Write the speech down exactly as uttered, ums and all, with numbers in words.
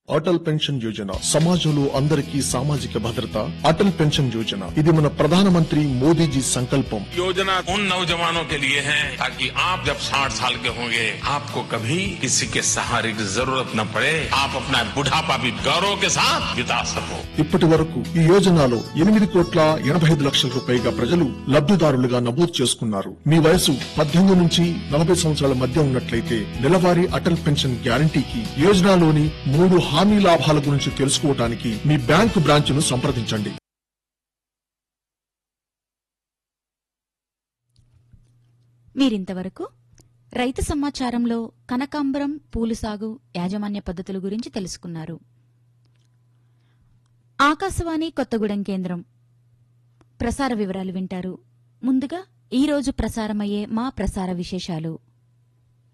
Atal pension Yojana సమాజంలో అందరికీ సామాజిక భద్రత. అటల్ పెన్షన్ యోజన ఇది మన ప్రధానమంత్రి మోదీజీ సంకల్పం. योजना उन नौजवानों के लिए है ताकि आप जब साठ साल के होंगे आपको कभी किसी के सहारे की जरूरत न पड़े, आप अपना बुढ़ापा भी गौरव के साथ बिता सको. ఇప్పటి వరకు ఈ యోజనలో ఎనిమిది కోట్ల ఎనభై ఐదు లక్షలకు పైగా ప్రజలు లబ్ధిదారులుగా నమోదు చేసుకున్నారు. మీ వయసు పద్దెనిమిది నుంచి నలభై సంవత్సరాల మధ్య ఉన్నట్లయితే నెలవారీ అటల్ పెన్షన్ గ్యారంటీకి యోజనలోని మూడు హామీ లాభాల గురించి తెలుసుకోవడానికి మీ బ్యాంకు బ్రాంచ్ను సంప్రదించండి. మీరింతవరకు రైతు సమాచారంలో కనకాంబరం పూలు సాగు యాజమాన్య పద్ధతుల గురించి తెలుసుకున్నారు. ఆకాశవాణి కొత్తగూడెం కేంద్రం ప్రసార వివరాలు వింటారు. ముందుగా ఈ రోజు ప్రసారమయ్యే మా ప్రసార విశేషాలు.